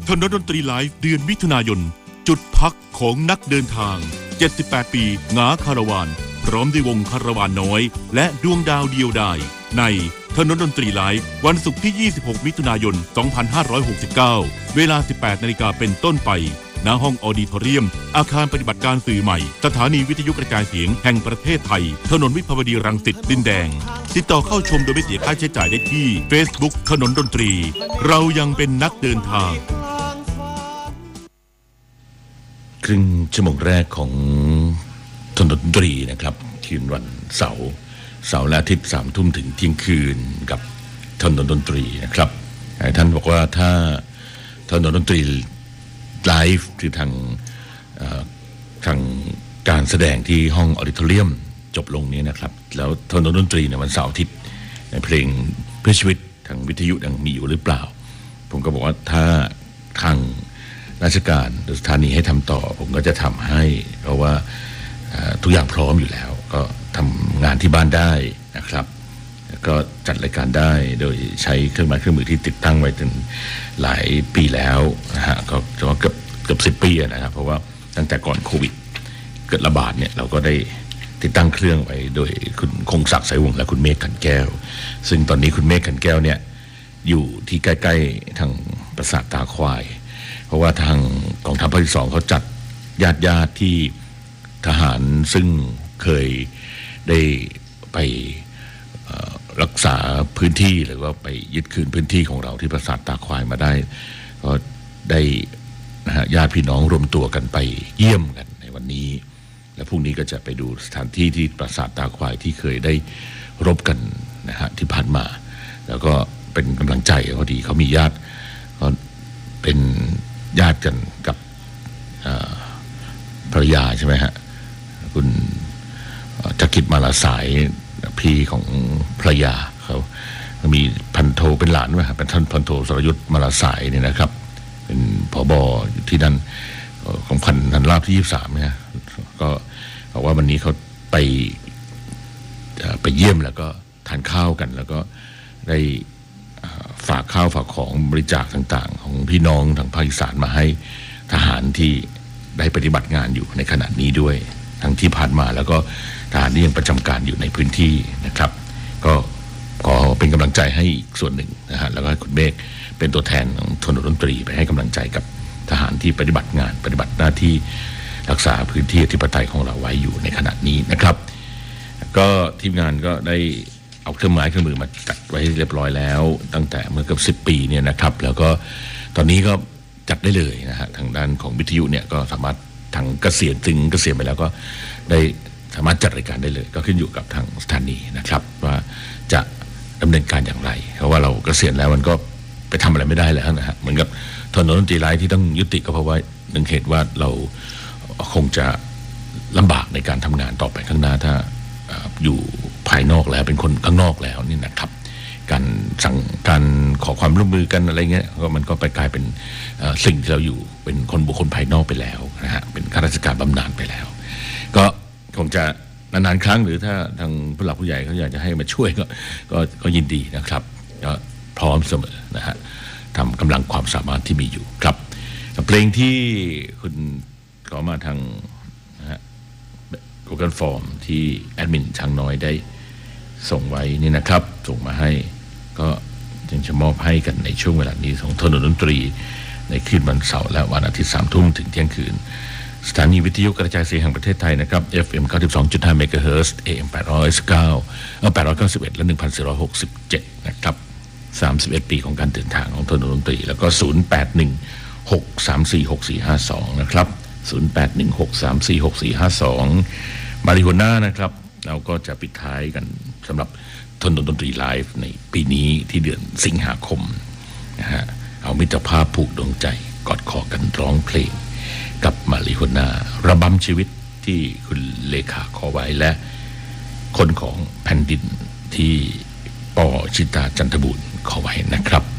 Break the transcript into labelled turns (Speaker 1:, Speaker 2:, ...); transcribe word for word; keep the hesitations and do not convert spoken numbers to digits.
Speaker 1: ถนนดนตรีไลฟ์เดือนมิถุนายนจุดพักของนักเดินทางเจ็ดสิบแปดปีหงาคาราวานพร้อมด้วยวงคาราวานน้อยและดวงดาวเดียวดายในถนนดนตรีไลฟ์วันศุกร์ที่ยี่สิบหกมิถุนายนสองพันห้าร้อยหกสิบเก้าเวลา สิบแปดนาฬิกาเป็นต้นไปณห้องออดิทอเรียมอาคารปฏิบัติการสื่อใหม่สถานีวิทยุกระจายเสียงแห่งประเทศไทยถนนวิภาวดีรังสิตดินแดงติดต่อเข้าชมโดยไม่เสียค่าใช้จ่ายได้ที่ Facebook ถนนดนตรีเรายังเป็นนักเดินทาง
Speaker 2: ครึ่งชั่วโมงแรกของถนนดนตรีนะครับคืนวันเสาร์เสาร์และอาทิตย์สามทุ่มถึงเที่ยงคืนกับถนนดนตรีนะครับท่านบอกว่าถ้าถนนดนตรีไลฟ์คือทางทางการแสดงที่ห้องออดิทอเรียมจบลงนี้นะครับแล้วถนนดนตรีในวันเสาร์อาทิตย์ในเพลงเพื่อชีวิตทางวิทยุยังมีอยู่หรือเปล่าผมก็บอกว่าถ้าทางราชการหรือสถานีให้ทำต่อผมก็จะทำให้เพราะว่าทุกอย่างพร้อมอยู่แล้วก็ทำงานที่บ้านได้นะครับก็จัดรายการได้โดยใช้เครื่องไม้เครื่องมือที่ติดตั้งไว้ถึงหลายปีแล้วนะฮะก็จะว่าเกือบเกือบสิบปีนะครับเพราะว่าตั้งแต่ก่อนโควิดเกิดระบาดเนี่ยเราก็ได้ติดตั้งเครื่องไว้โดยคุณคงศักดิ์สายวงศ์และคุณเมฆขันแก้วซึ่งตอนนี้คุณเมฆขันแก้วเนี่ยอยู่ที่ใกล้ๆทางปราสาทตาควายเพราะว่าทางกองทัพภาคที่สองเขาจัดญาติญาติที่ทหารซึ่งเคยได้ไปรักษาพื้นที่หรือว่าไปยึดคืนพื้นที่ของเราที่ปราสาทตาควายมาได้ก็ได้นะฮะญาติพี่น้องรวมตัวกันไปเยี่ยมกันในวันนี้และพรุ่งนี้ก็จะไปดูสถานที่ที่ปราสาทตาควายที่เคยได้รบกันนะฮะที่ผ่านมาแล้วก็เป็นกำลังใจพอดีเขามีญาติก็เป็นญาติกันกับภรรยาใช่ไหมฮะคุณจักริดมาลาสายพี่ของภรรยาเขามีพันโทเป็นหลานไหมครับเป็นท่านพันโทสรยุทธมาลาสายเนี่ยนะครับเป็นผบอยู่ที่นั่นของพันธันราบที่ยี่สิบสามเนี่ยก็บอกว่าวันนี้เขาไปไปเยี่ยมแล้วก็ทานข้าวกันแล้วก็ได้ฝากข้าวฝากของบริจาคต่างๆของพี่น้องทางภาคอีสานมาให้ทหารที่ได้ปฏิบัติงานอยู่ในขณะนี้ด้วยทั้งที่ผ่านมาแล้วก็ทหารที่ยังประจำการอยู่ในพื้นที่นะครับก็ขอเป็นกำลังใจให้อีกส่วนหนึ่งนะฮะแล้วก็คุณเมฆเป็นตัวแทนของถนนดนตรีไปให้กำลังใจกับทหารที่ปฏิบัติงานปฏิบัติหน้าที่รักษาพื้นที่อธิปไตยของเราไว้อยู่ในขณะนี้นะครับก็ทีมงานก็ได้เอาเครื่องไม้เครื่องมือมาจัดไว้เรียบร้อยแล้วตั้งแต่เมื่อเกือบสิบปีเนี่ยนะครับแล้วก็ตอนนี้ก็จัดได้เลยนะฮะทางด้านของวิทยุเนี่ยก็สามารถทางเกษียณถึงเกษียณไปแล้วก็ได้สามารถจัดรายการได้เลยก็ขึ้นอยู่กับทางสถานีนะครับว่าจะดำเนินการอย่างไรเพราะว่าเราเกษียณแล้วมันก็ไปทำอะไรไม่ได้แล้วนะฮะเหมือนกับถนนดนตรีไลฟ์ที่ต้องยุติก็เพราะว่าหนึ่งเหตุว่าเราคงจะลำบากในการทำงานต่อไปข้างหน้าถ้าอยู่ภายนอกแล้วเป็นคนข้างนอกแล้วนี่นะครับการสั่งการขอความร่วมมือกันอะไรเงี้ยก็มันก็ไปกลายเป็นสิ่งที่เราอยู่เป็นคนบุคคลภายนอกไปแล้วนะฮะเป็นข้าราชการบำนาญไปแล้วก็คงจะนานๆครั้งหรือถ้าทางผู้หลักผู้ใหญ่เขาอยากจะให้มาช่วยก็ก็ก็ยินดีนะครับก็พร้อมเสมอนะฮะทำกำลังความสามารถที่มีอยู่ครับเพลงที่คุณขอมาทางนะฮะ Google Form ที่แอดมินช้างน้อยได้ส่งไว้นี่นะครับส่งมาให้ก็ยังจะมอบให้กันในช่วงเวลานี้ของถนนดนตรีในคืนวันเสาร์และวันอาทิตย์สามทุ่มถึงเที่ยงคืนสถานีวิทยุกระจายเสียงแห่งประเทศไทยนะครับ เอฟ เอ็ม เก้าสิบสองจุดห้า เมกะเฮิรตซ์ เอ เอ็ม แปดร้อยสิบเก้า เอ่อแปดร้อยเก้าสิบเอ็ดและ หนึ่งพันสี่ร้อยหกสิบเจ็ด นะครับสามสิบเอ็ดปีของการเดินทางของถนนดนตรีแล้วก็ศูนย์ แปด หนึ่ง หก สาม สี่ หก สี่ ห้า สองนะครับศูนย์ แปด หนึ่ง หก สาม สี่ หก สี่ ห้า สองมาริโฮน่านะครับเราก็จะปิดท้ายกันสำหรับถนนดนตรีไลฟ์ในปีนี้ที่เดือนสิงหาคมนะฮะเอามิตรภาพผูกดวงใจกอดคอกันร้องเพลงกับมาริโฮน่าระบำชีวิตที่คุณเลขาขอไว้และคนของแผ่นดินที่ปอชิตาจันทบุญขอไว้นะครับ